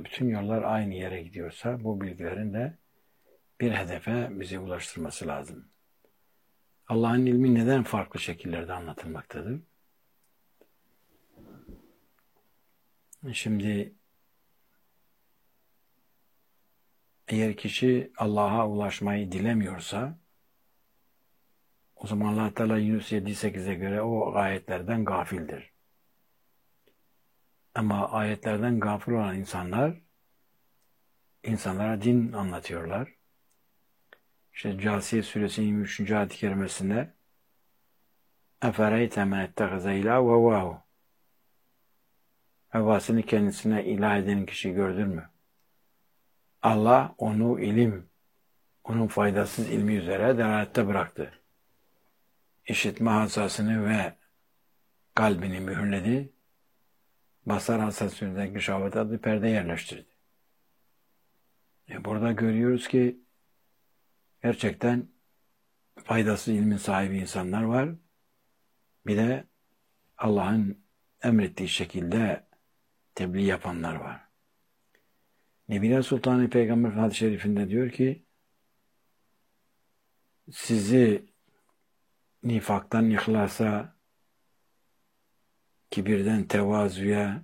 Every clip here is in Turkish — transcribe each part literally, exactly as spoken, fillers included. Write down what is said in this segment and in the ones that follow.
bütün yollar aynı yere gidiyorsa bu bilgilerin de bir hedefe bizi ulaştırması lazım. Allah'ın ilmi neden farklı şekillerde anlatılmaktadır? Şimdi eğer kişi Allah'a ulaşmayı dilemiyorsa o zaman Allah Teala Yunus yedi sekize göre o ayetlerden gafildir. Ama ayetlerden gafil olan insanlar insanlara din anlatıyorlar. İşte Câsiye Suresinin yirmi üçüncü ayet-i kerimesinde اَفَرَيْتَ مَنْ اَتَّخَذَ اِلâهُ وَوَاهُ Hevasını kendisine ilah eden kişi gördün mü? Allah onu ilim, onun faydasız ilmi üzere delalette bıraktı. İşitme hasasını ve kalbini mühürledi. Basar hassasiyetindeki şahvet adlı perde yerleştirdi. E burada görüyoruz ki gerçekten faydasız ilmin sahibi insanlar var. Bir de Allah'ın emrettiği şekilde tebliğ yapanlar var. Nebiler Sultanı Peygamber hadis-i şerifinde diyor ki sizi nifaktan ihlasa, kibirden tevazuya,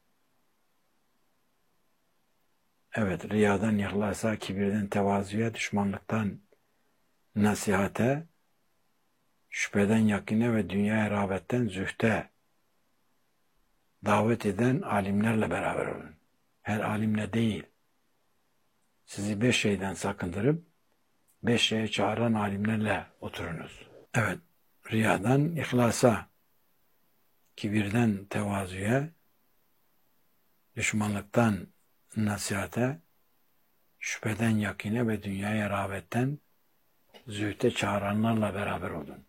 evet riyadan ihlasa, kibirden tevazuya, düşmanlıktan nasihate, şüpheden yakine ve dünyaya rağbetten zühte davet eden alimlerle beraber olun. Her alimle değil. Sizi beş şeyden sakındırıp beş şeye çağıran alimlerle oturunuz. Evet, riyadan ihlasa, kibirden tevazuya, düşmanlıktan nasihate, şüpheden yakine ve dünyaya rağbetten zühte çağıranlarla beraber olun.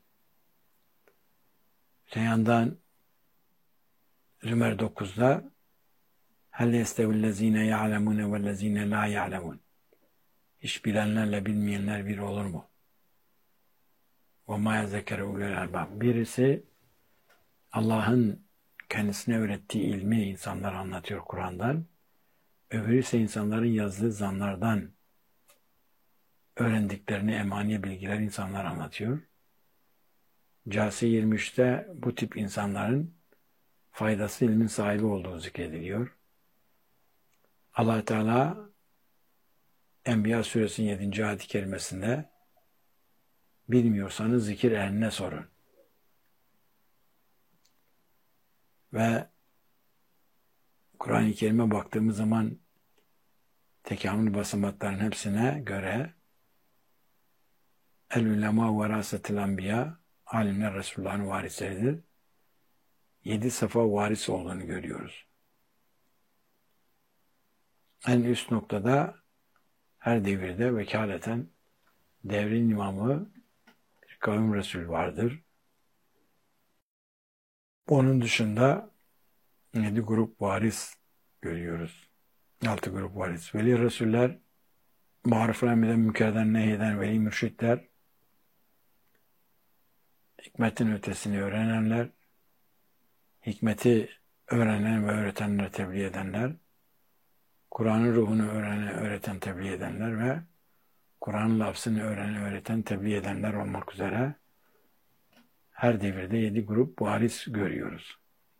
Öte yandan Zümer dokuzda hel yestevillezine ya'lemune vellezine la ya'lemun hiç bilenlerle bilmeyenler bir olur mu? Ve ma yezekere ulul albab. Birisi Allah'ın kendisine öğrettiği ilmi insanlara anlatıyor Kur'an'dan. Öbürü ise insanların yazdığı zanlardan öğrendiklerini emani bilgiler insanlara anlatıyor. Câsiye yirmi üçte bu tip insanların faydası ilmin sahibi olduğu zikrediliyor. Allah Teala Enbiya Suresinin yedinci ayet-i kerimesinde bilmiyorsanız zikir ehline sorun. Ve Kur'an-ı Kerim'e baktığımız zaman tekamül basamaklarının hepsine göre el-ulema verasetil enbiya alimler Resulullah'ın varisleridir. Yedi safa varis olduğunu görüyoruz. En üst noktada her devirde vekaleten devrin imamı bir kavim Resul vardır. Onun dışında yedi grup varis görüyoruz. Altı grup varis. Veli Resuller, maruf-ı emreden, münkerden, nehyeden veli mürşitler, hikmetin ötesini öğrenenler, hikmeti öğrenen ve öğretenlere tebliğ edenler, Kur'an'ın ruhunu öğrenen, öğreten, tebliğ edenler ve Kur'an'ın lafzını öğrenen, öğreten, tebliğ edenler olmak üzere her devirde yedi grup varis görüyoruz.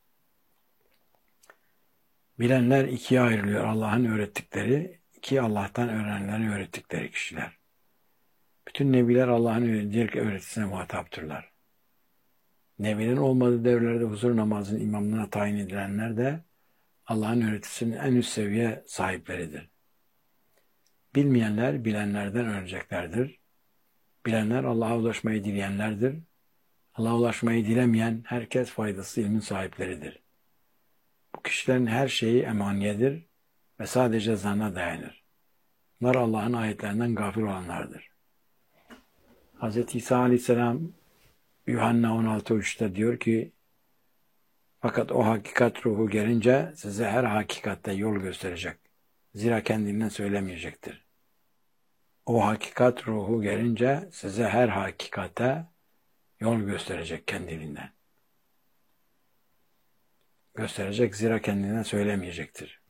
Bilenler ikiye ayrılıyor. Allah'ın öğrettikleri, iki Allah'tan öğrenenlerin öğrettikleri kişiler. Bütün nebiler Allah'ın diğer öğretisine muhataptırlar. Nebilerin olmadığı devirlerde huzur namazının imamlığına tayin edilenler de Allah'ın öğretisinin en üst seviye sahipleridir. Bilmeyenler bilenlerden öğreneceklerdir. Bilenler Allah'a ulaşmayı dileyenlerdir. Allah'a ulaşmayı dilemeyen herkes faydasız ilmin sahipleridir. Bu kişilerin her şeyi emaniyedir ve sadece zanna dayanır. Bunlar Allah'ın ayetlerinden gafil olanlardır. Hz. İsa Aleyhisselam Yuhanna on altı üçte diyor ki fakat o hakikat ruhu gelince size her hakikatte yol gösterecek. Zira kendinden söylemeyecektir. O hakikat ruhu gelince size her hakikate yol gösterecek kendiliğinden. Gösterecek zira kendinden söylemeyecektir.